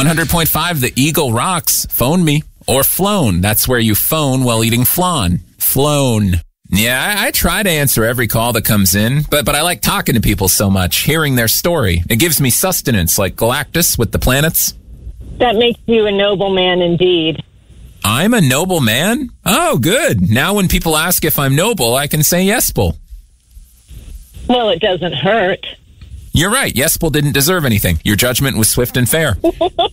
100.5, the Eagle Rocks. Phone me. Or flown. That's where you phone while eating flan. Flown. Yeah, I try to answer every call that comes in, but I like talking to people so much, hearing their story. It gives me sustenance, like Galactus with the planets. That makes you a noble man indeed. I'm a noble man? Oh, good. Now when people ask if I'm noble, I can say Yespel. Well, it doesn't hurt. You're right. Yespel didn't deserve anything. Your judgment was swift and fair.